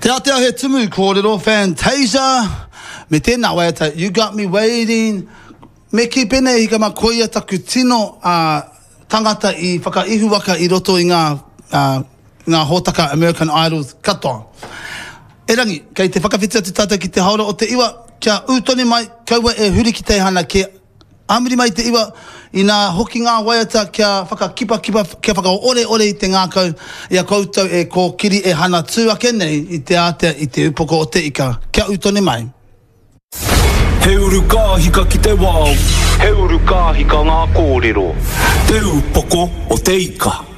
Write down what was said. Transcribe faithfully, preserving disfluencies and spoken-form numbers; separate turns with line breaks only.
Te atea he tumu kōrero Fantasia. Me tēnā waiata, you got me waiting. Me ki pene i ka makoia taku tino a uh, tangata i whakaihu waka i roto i ngā, uh, ngā hōtaka American Idols katoa. E rangi, kei te whakawhitia tu tata ki te haora o te iwa, kia utone mai, kaua e huri ki te hana, ke amiri mai te iwa, i nā hoki ngā waiata kia whakakipa kipa, kia whakao ore ore i te ngākau, ia koutou e ko kiri e hana tūake nei i te atea i te upoko o te ika. Kia utone mai.
He uru kāhika ki te wao. He uru kāhika ngā kōrero. Te upoko o te ika.